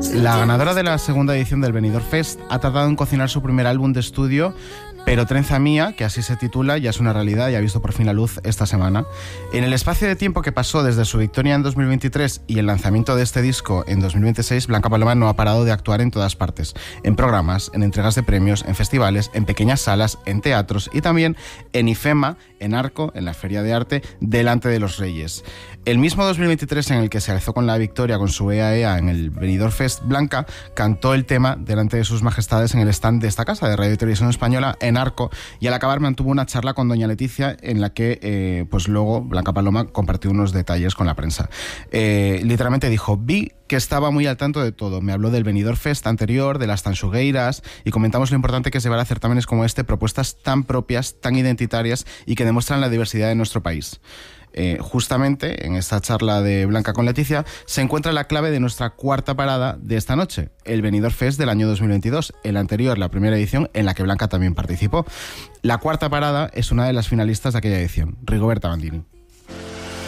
La ganadora de la segunda edición del Benidorm Fest ha tardado en cocinar su primer álbum de estudio, pero Trenza Mía, que así se titula, ya es una realidad y ha visto por fin la luz esta semana. En el espacio de tiempo que pasó desde su victoria en 2023 y el lanzamiento de este disco en 2026, Blanca Paloma no ha parado de actuar en todas partes, en programas, en entregas de premios, en festivales, en pequeñas salas, en teatros y también en IFEMA, en Arco, en la Feria de Arte, delante de los Reyes. El mismo 2023 en el que se alzó con la victoria con su EA en el Benidorm Fest, Blanca cantó el tema delante de sus majestades en el stand de esta casa de Radio y Televisión Española en Arco, y al acabar mantuvo una charla con doña Leticia en la que pues luego Blanca Paloma compartió unos detalles con la prensa. Literalmente dijo: vi que estaba muy al tanto de todo. Me habló del Benidorm Fest anterior, de las Tanxugueiras, y comentamos lo importante que es llevar a certámenes como este propuestas tan propias, tan identitarias y que demuestran la diversidad de nuestro país. Justamente en esta charla de Blanca con Leticia se encuentra la clave de nuestra cuarta parada de esta noche, el Benidorm Fest del año 2022, el anterior, la primera edición en la que Blanca también participó. La cuarta parada es una de las finalistas de aquella edición, Rigoberta Bandini.